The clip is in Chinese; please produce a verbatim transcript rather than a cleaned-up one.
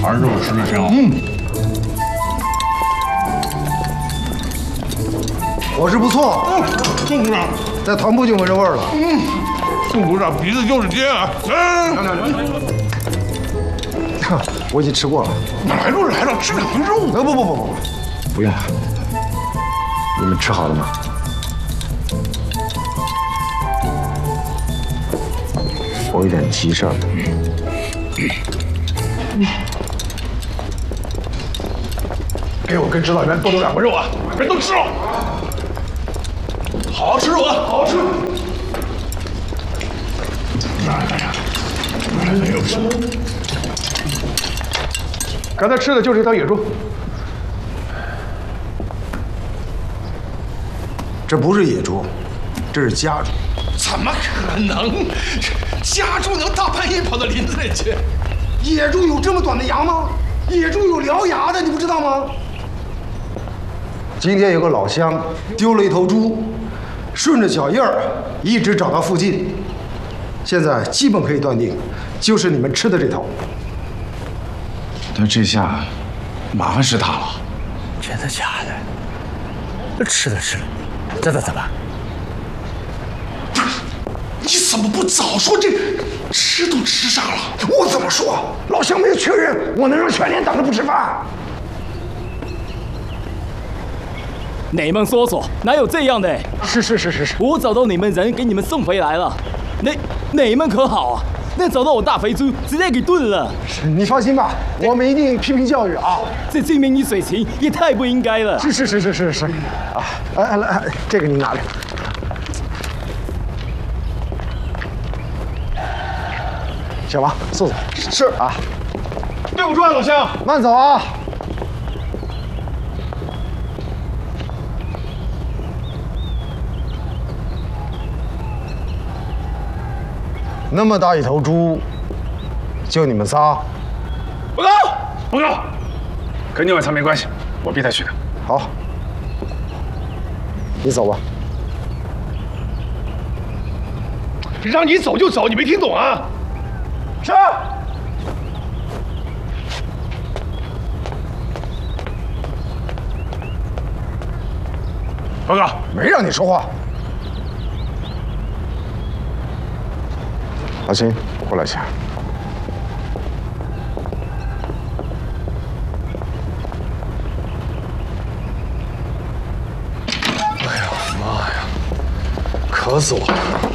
还是肉吃的挺好。 嗯，伙食不错。 嗯，宋部长， 在团部就闻着味儿了。 嗯，宋部长鼻子就是尖啊。嗯， 我已经吃过了。 来都来了，吃两个肉。 呃，不不不不，不用了。你们吃好了吗？我有点急事儿。 给我跟指导员多留两个肉啊！人都吃了，好好吃肉啊，好好吃。哎呀，没有什么。 刚才吃的就是一条野猪。这不是野猪，这是家猪。 怎么可能？家猪能大半夜跑到林子里去？ 野猪有这么短的牙吗？野猪有獠牙的，你不知道吗？今天有个老乡丢了一头猪，顺着脚印儿一直找到附近，现在基本可以断定，就是你们吃的这头。 那这下麻烦是他了。 真的假的？吃了吃了，这咋怎么？ 你怎么不早说？这吃都吃上了。 我怎么说？老乡没有确认，我能让全连等着不吃饭？ 你们说说，哪有这样的？ 是是是是是， 我找到你们人，给你们送回来了。你你们可好啊？那找到我大肥猪，直接给炖了。 你放心吧，我们一定批评教育啊。 这这民医水情也太不应该了。 是是是是是是，啊，哎来，这个你拿来。小王，送走。是啊。 对不住啊，老乡。 慢走啊。那么大一头猪，就你们仨？ 报告，报告，跟你晚餐没关系，我逼他去的。 好，你走吧。 让你走就走，你没听懂啊？ 是。 报告， 没让你说话。老秦，过来一下。哎呀妈呀，渴死我了！